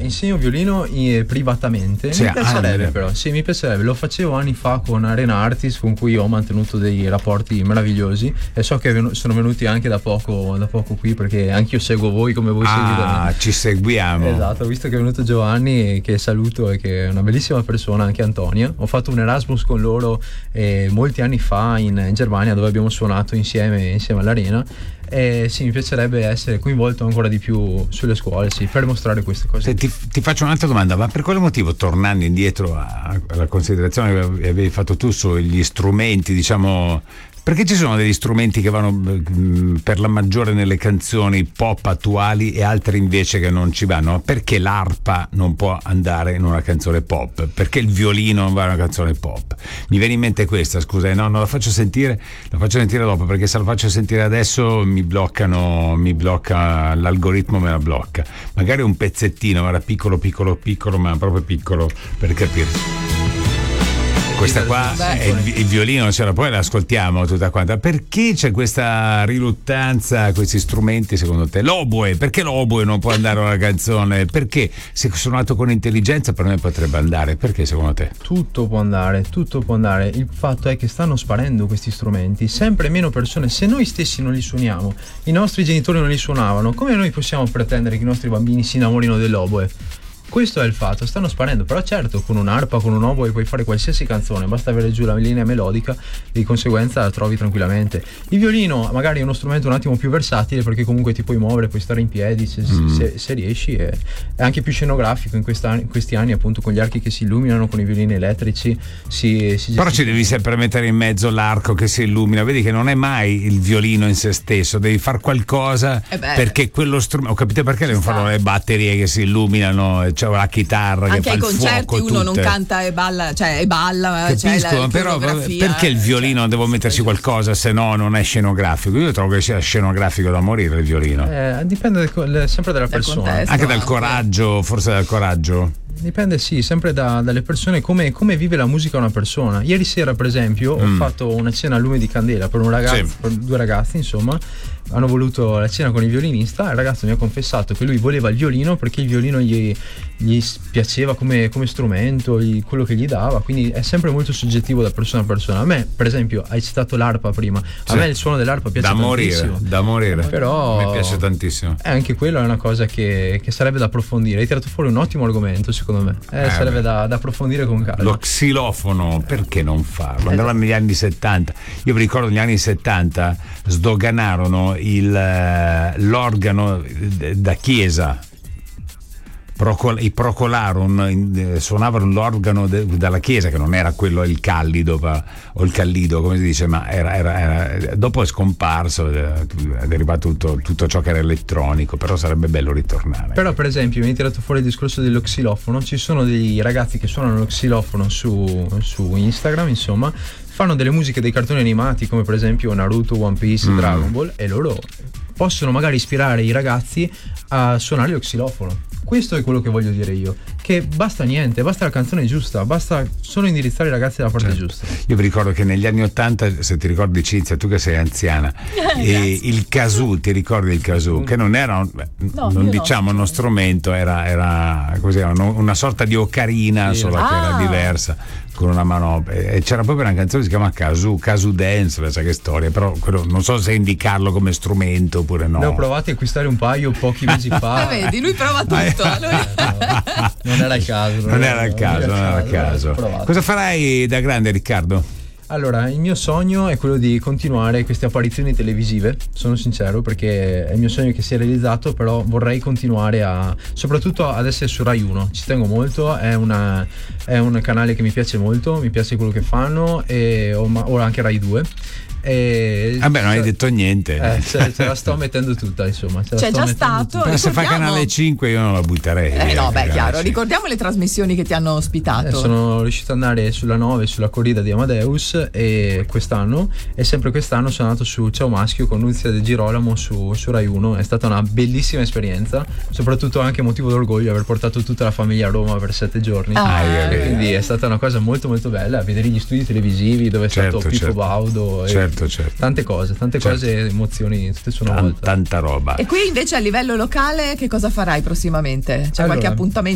insegno violino privatamente. Sì, mi piacerebbe però, sì, mi piacerebbe. Lo facevo anni fa con Arena Artis, con cui ho mantenuto dei rapporti meravigliosi, e so che sono venuti anche da poco qui, perché anch'io seguo voi come voi seguite me. Ci seguiamo. Esatto, ho visto che è venuto Giovanni, che saluto, e che è una bellissima persona, anche Antonia. Ho fatto un Erasmus con loro molti anni fa in Germania, dove abbiamo suonato insieme all'Arena. Sì, mi piacerebbe essere coinvolto ancora di più sulle scuole, sì, per mostrare queste cose. Ti faccio un'altra domanda, ma per quale motivo, tornando indietro alla considerazione che avevi fatto tu sugli strumenti, diciamo, perché ci sono degli strumenti che vanno per la maggiore nelle canzoni pop attuali e altri invece che non ci vanno? Perché l'arpa non può andare in una canzone pop? Perché il violino non va in una canzone pop? Mi viene in mente questa, scusa, no, non la faccio sentire dopo, perché se la faccio sentire adesso mi blocca l'algoritmo, me la blocca. Magari un pezzettino, era piccolo, ma proprio piccolo, per capirci. Questa qua è il violino, poi l'ascoltiamo tutta quanta. Perché c'è questa riluttanza a questi strumenti, secondo te? L'oboe, perché l'oboe non può andare a una canzone? Perché se suonato con intelligenza per me potrebbe andare? Perché secondo te? Tutto può andare. Il fatto è che stanno sparendo questi strumenti, sempre meno persone. Se noi stessi non li suoniamo, i nostri genitori non li suonavano, come noi possiamo pretendere che i nostri bambini si innamorino dell'oboe? Questo è il fatto, stanno sparendo. Però certo, con un'arpa, con un oboe puoi fare qualsiasi canzone, basta avere giù la linea melodica e di conseguenza la trovi tranquillamente. Il violino magari è uno strumento un attimo più versatile, perché comunque ti puoi muovere, puoi stare in piedi se riesci, è anche più scenografico in questi anni, appunto, con gli archi che si illuminano, con i violini elettrici però ci devi sempre mettere in mezzo l'arco che si illumina, vedi che non è mai il violino in se stesso, devi fare qualcosa perché quello strumento, ho capito perché devono fare le batterie che si illuminano, c'è la chitarra anche che fa ai il concerti fuoco, uno tutte. Non canta e balla, capisco, però perché il violino devo metterci qualcosa, se no non è scenografico? Io trovo che sia scenografico da morire il violino. Dipende sempre dalla persona, contesto, anche dal coraggio, forse dal coraggio. Dipende, sì, sempre dalle persone, come vive la musica una persona. Ieri sera, per esempio, ho fatto una cena a lume di candela per un ragazzo, per due ragazzi, insomma. Hanno voluto la cena con il violinista. Il ragazzo mi ha confessato che lui voleva il violino perché il violino gli piaceva come strumento, quello che gli dava. Quindi è sempre molto soggettivo da persona a persona. A me, per esempio, hai citato l'arpa prima. A me il suono dell'arpa piace tantissimo. Da morire. Però mi piace tantissimo. Anche quello è una cosa che sarebbe da approfondire. Hai tirato fuori un ottimo argomento, secondo me. Sarebbe da approfondire con calma. Lo xilofono, perché non farlo? Andava negli anni 70. Io vi ricordo negli anni 70 sdoganarono l'organo da chiesa. I Procolarum suonavano l'organo dalla chiesa, che non era quello il callido o il callido, come si dice, ma era dopo è scomparso, è derivato tutto ciò che era elettronico, però sarebbe bello ritornare. Però, per esempio, mi hai tirato fuori il discorso dello xilofono. Ci sono dei ragazzi che suonano lo xilofono su Instagram, insomma, fanno delle musiche dei cartoni animati, come per esempio Naruto, One Piece, Dragon Ball, e loro possono magari ispirare i ragazzi a suonare lo xilofono. Questo è quello che voglio dire io, che basta la canzone giusta, basta solo indirizzare i ragazzi dalla parte giusta. Io vi ricordo che negli anni 80, se ti ricordi, Cinzia, tu che sei anziana, il kazoo, ti ricordi il kazoo? Che non era uno strumento, era così, una sorta di ocarina, solo che era diversa, con una mano, e c'era proprio una canzone che si chiama Kazoo Dance, sai che storia, però quello, non so se indicarlo come strumento oppure no. Ne ho provati a acquistare un paio pochi mesi fa. Vedi, lui prova tutto. Non era il caso. Non era il caso. Cosa farai da grande, Riccardo? Allora, il mio sogno è quello di continuare queste apparizioni televisive, sono sincero, perché è il mio sogno che si è realizzato, però vorrei continuare soprattutto ad essere su Rai 1, ci tengo molto, è un canale che mi piace molto, mi piace quello che fanno, e ora anche Rai 2. Vabbè, non hai detto niente. Ce la sto mettendo tutta, insomma. C'è già stato. Se fa canale 5 io non la butterei. No, beh, chiaro. Ricordiamo le trasmissioni che ti hanno ospitato. Sono riuscito ad andare sulla 9, sulla corrida di Amadeus, e quest'anno, e sempre quest'anno sono andato su Ciao Maschio con Nunzia De Girolamo su Rai 1. È stata una bellissima esperienza, soprattutto anche motivo d'orgoglio aver portato tutta la famiglia a Roma per 7 giorni. Quindi è stata una cosa molto molto bella, vedere gli studi televisivi dove è stato Pippo Baudo. Certo. Tante cose, emozioni, tutte sono molte. Tanta roba. E qui invece a livello locale che cosa farai prossimamente? C'è qualche appuntamento?